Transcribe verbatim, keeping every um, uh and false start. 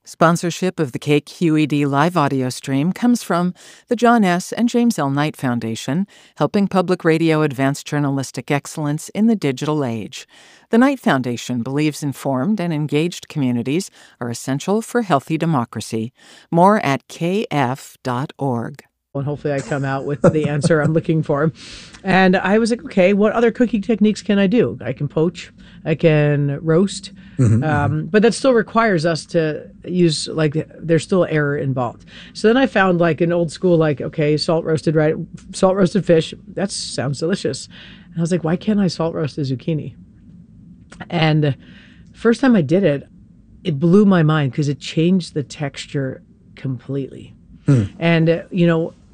Sponsorship of the K Q E D live audio stream comes from the John S. and James L. Knight Foundation, helping public radio advance journalistic excellence in the digital age. The Knight Foundation believes informed and engaged communities are essential for healthy democracy. More at k f dot org. And hopefully I come out with the answer I'm looking for. And I was like, okay, what other cooking techniques can I do? I can poach, I can roast, mm-hmm, um, but that still requires us to use, like, there's still error involved. So then I found like an old school, like, okay, salt roasted, right? Salt roasted fish, that sounds delicious. And I was like, why can't I salt roast a zucchini? And first time I did it, it blew my mind because it changed the texture completely. Hmm. And, uh, you know,